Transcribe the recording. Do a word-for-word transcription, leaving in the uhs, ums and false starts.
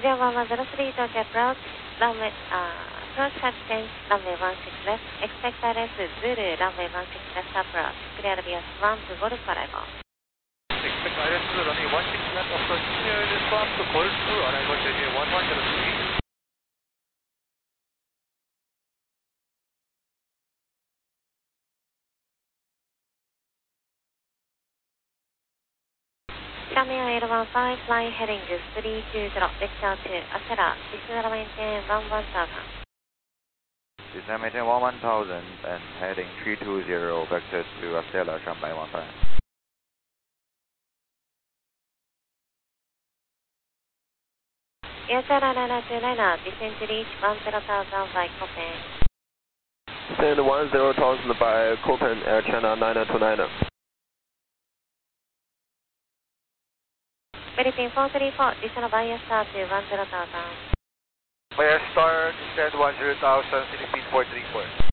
Vision one one zero three Tokyo approach, runway, uh, approach has changed, runway one six left, expect R S Zulu, runway one six left approach, clear via Swan to Golf arrival. Expect R S Zulu, runway one six left approach, clear Swan to Golf arrival, Vision one one zero three. Cameo eight one five, flying heading three two zero, vector to Acela, descend maintain one one thousand. Descend maintain one one thousand and heading three two zero, vector to Acela, Shanghai one five. Air China nine two nine, descend to reach one zero thousand by Copen. Descend one zero thousand by Copen, Air China nine two nine. Philippine four three four, descend via star to one zero thousand. Via star, descend one zero thousand, Philippine four three four.